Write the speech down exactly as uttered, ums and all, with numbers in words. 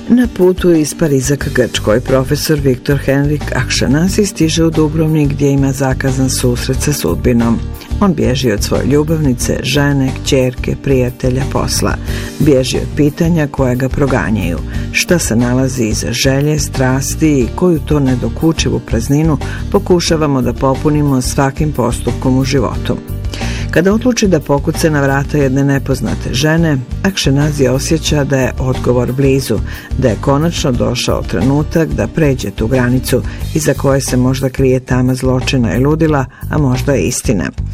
Na putu iz Pariza ka Grčkoj, profesor Viktor Henrik Akšenazi stiže u Dubrovnik gdje ima zakazan susret sa sudbinom. On bježi od svoje ljubavnice, žene, kćerke, prijatelja, posla. Bježi od pitanja koja ga proganjaju. Šta se nalazi iza želje, strasti i koju to nedokučivu prazninu pokušavamo da popunimo svakim postupkom u životu. Kada odluči da pokuca na vrata jedne nepoznate žene, Akšenazi osjeća da je odgovor blizu, da je konačno došao trenutak da pređe tu granicu iza koje se možda krije tama zločina i ludila, a možda je istina.